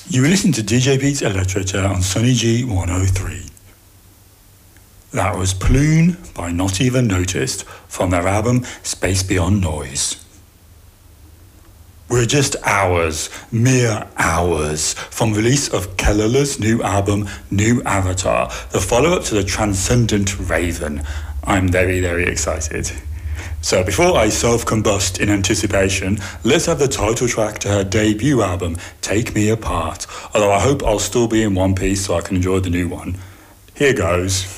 You listen to DJ Beats Literature on Sunny G 103. That was Ploon by Not Even Noticed from their album Space Beyond Noise. We're just hours, mere hours, from release of Kelula's new album, New Avatar, the follow-up to the transcendent Raven. I'm very, very excited. So before I self-combust in anticipation, let's have the title track to her debut album, Take Me Apart, although I hope I'll still be in one piece so I can enjoy the new one. Here goes.